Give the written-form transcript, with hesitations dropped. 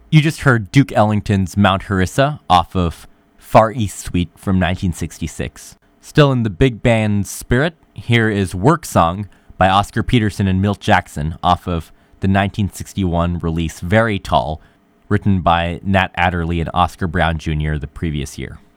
You just heard Duke Ellington's Mount Harissa off of Far East Suite from 1966. Still in the big band spirit, here is Work Song by Oscar Peterson and Milt Jackson off of the 1961 release Very Tall, written by Nat Adderley and Oscar Brown Jr. the previous year.